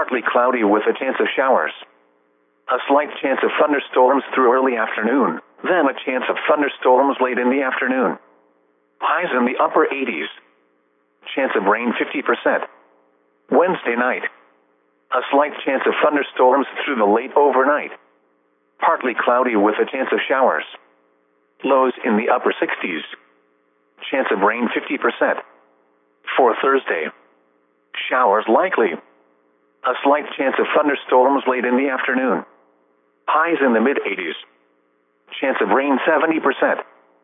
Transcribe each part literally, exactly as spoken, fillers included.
partly cloudy with a chance of showers. A slight chance of thunderstorms through early afternoon, then a chance of thunderstorms late in the afternoon. Highs in the upper eighties. Chance of rain fifty percent. Wednesday night. A slight chance of thunderstorms through the late overnight. Partly cloudy with a chance of showers. Lows in the upper sixties. Chance of rain fifty percent. For Thursday. Showers likely. A slight chance of thunderstorms late in the afternoon. Highs in the mid-eighties. Chance of rain seventy percent.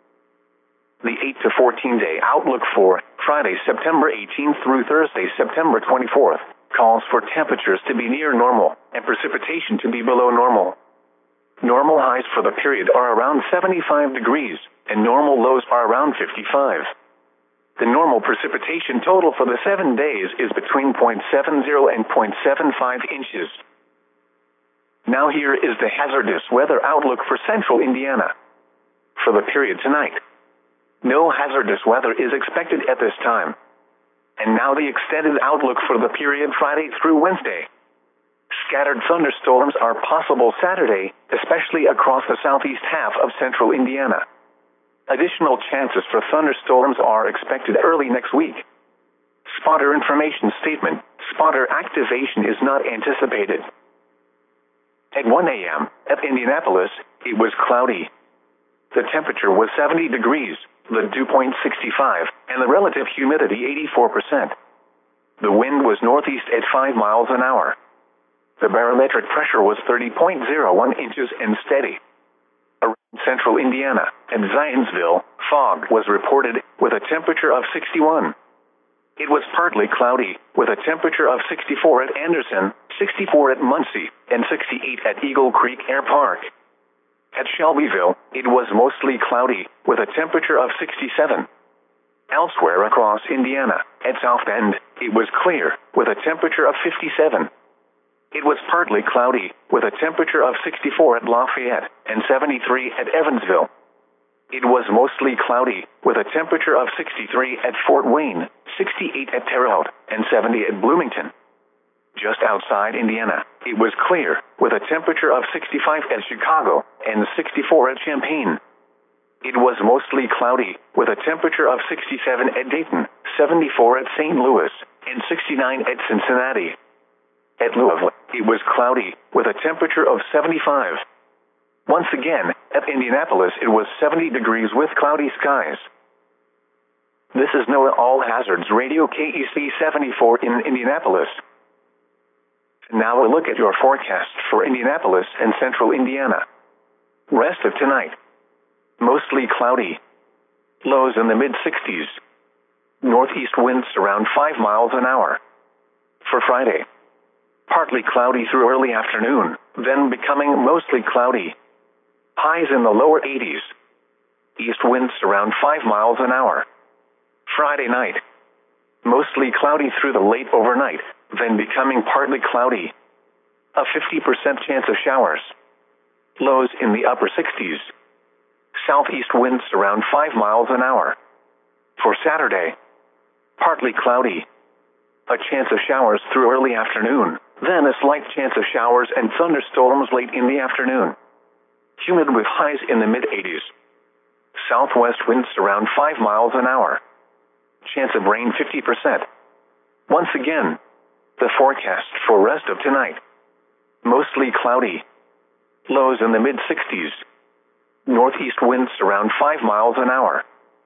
The eight to fourteen day outlook for Friday, September eighteenth through Thursday, September twenty-fourth, calls for temperatures to be near normal and precipitation to be below normal. Normal highs for the period are around seventy-five degrees, and normal lows are around fifty-five. The normal precipitation total for the seven days is between zero point seven zero and zero point seven five inches. Now here is the hazardous weather outlook for central Indiana. For the period tonight, no hazardous weather is expected at this time. And now the extended outlook for the period Friday through Wednesday. Scattered thunderstorms are possible Saturday, especially across the southeast half of central Indiana. Additional chances for thunderstorms are expected early next week. Spotter information statement: spotter activation is not anticipated. At one a m at Indianapolis, it was cloudy. The temperature was seventy degrees, the dew point sixty-five, and the relative humidity eighty-four percent. The wind was northeast at five miles an hour. The barometric pressure was thirty point zero one inches and steady. Around central Indiana and Zionsville, fog was reported with a temperature of sixty-one. It was partly cloudy with a temperature of sixty-four at Anderson, sixty-four at Muncie, and sixty-eight at Eagle Creek Air Park. At Shelbyville, it was mostly cloudy with a temperature of sixty-seven. Elsewhere across Indiana, at South Bend, it was clear with a temperature of fifty-seven. It was partly cloudy with a temperature of sixty-four at Lafayette and seventy-three at Evansville. It was mostly cloudy with a temperature of sixty-three at Fort Wayne, sixty-eight at Terre Haute, and seventy at Bloomington. Just outside Indiana, it was clear with a temperature of sixty-five at Chicago and sixty-four at Champaign. It was mostly cloudy with a temperature of sixty-seven at Dayton, seventy-four at Saint Louis, and sixty-nine at Cincinnati. At Louisville, it was cloudy with a temperature of seventy-five. Once again, at Indianapolis, it was seventy degrees with cloudy skies. This is NOAA All Hazards Radio K E C seventy-four in Indianapolis. Now a look at your forecast for Indianapolis and central Indiana. Rest of tonight. Mostly cloudy. Lows in the mid-sixties. Northeast winds around five miles an hour. For Friday, partly cloudy through early afternoon, then becoming mostly cloudy. Highs in the lower eighties. East winds around five miles an hour. Friday night, mostly cloudy through the late overnight, then becoming partly cloudy. A fifty percent chance of showers. Lows in the upper sixties. Southeast winds around five miles an hour. For Saturday, partly cloudy. A chance of showers through early afternoon, then a slight chance of showers and thunderstorms late in the afternoon. Humid with highs in the mid-eighties. Southwest winds around five miles an hour. Chance of rain fifty percent. Once again, the forecast for rest of tonight. Mostly cloudy. Lows in the mid-sixties. Northeast winds around five miles an hour.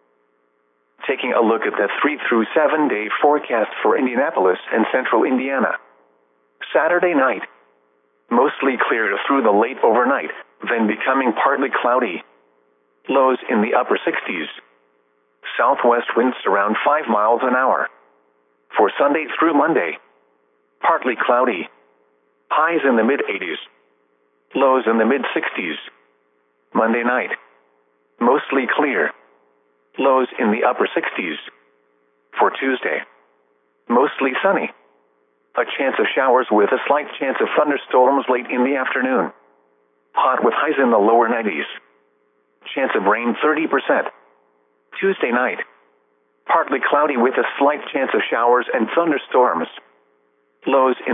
Taking a look at the three through seven day forecast for Indianapolis and central Indiana. Saturday night, mostly clear through the late overnight, then becoming partly cloudy. Lows in the upper sixties. Southwest winds around five miles an hour. For Sunday through Monday, partly cloudy. Highs in the mid-eighties. Lows in the mid-sixties. Monday night, mostly clear. Lows in the upper sixties. For Tuesday, mostly sunny. A chance of showers with a slight chance of thunderstorms late in the afternoon. Hot with highs in the lower nineties. Chance of rain thirty percent. Tuesday night, partly cloudy with a slight chance of showers and thunderstorms. Lows in